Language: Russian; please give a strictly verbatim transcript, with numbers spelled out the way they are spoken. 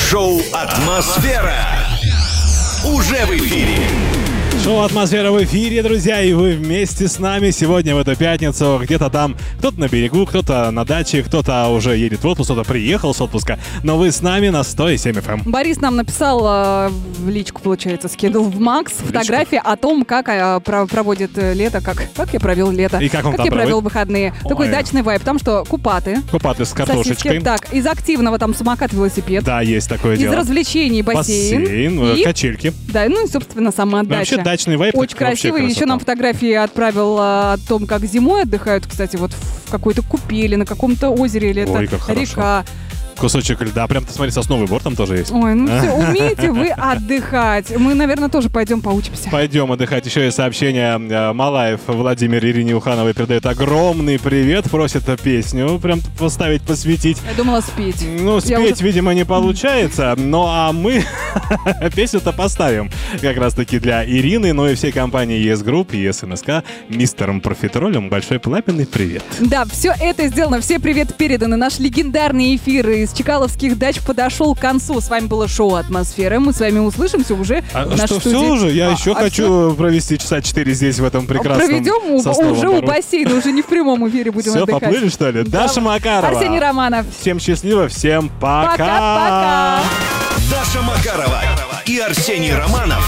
Шоу «Атмосфера» уже в эфире. Шоу «Атмосфера» в эфире, друзья, и вы вместе с нами сегодня в эту пятницу. Где-то там, кто-то на берегу, кто-то на даче, кто-то уже едет в отпуск, кто-то приехал с отпуска. Но вы с нами на сто семь эф эм. Борис нам написал э, в личку, получается, скинул в Макс фотографии о том, как э, про- проводит э, лето, как, как я провел лето, И как он там я провел проводит? выходные. Ой. Такой дачный вайб, там что, купаты, Купаты с сосиски. картошечкой. Так, из активного там самокат, велосипед. Да, есть такое Из дело. развлечений бассейн. Бассейн, э, и, качельки. да, ну и, собственно, сама Ну, дача. вообще дачный вайб. Очень так вообще красиво. И еще красота. нам фотографии отправил а, о том, как зимой отдыхают, кстати, вот в какой-то купели, на каком-то озере или Ой, это как хорошо. река. Кусочек льда. Прям, ты смотри, сосновый бор там тоже есть. Ой, ну все, умеете вы отдыхать. Мы, наверное, тоже пойдем поучимся. Пойдем отдыхать. Еще и сообщение. э, Малаев Владимир Ирине Ухановой передает огромный привет. Просит песню прям поставить, посвятить. Я думала спеть. Ну, Я спеть, уже- видимо, не получается. Ну, а мы песню-то поставим. Как раз-таки для Ирины, ну и всей компании ЕС Групп, ЕС эн эс ка, мистером Профитролем. Большой пламенный привет. Да, все это сделано, все привет переданы. Наш легендарный эфир из Чкаловских дач подошел к концу. С вами было шоу «Атмосфера». Мы с вами услышимся уже А в нашей что, студии. все уже? Я А- еще а хочу провести часа четыре здесь, в этом всё? прекрасном Проведем у- сосновом уже у бору. бассейна, уже не в прямом эфире будем Все, отдыхать. поплыли, что ли? Да. Даша Макарова. Арсений Романов. Всем счастливо, всем пока. Пока-пока. Даша Макарова и Арсений Романов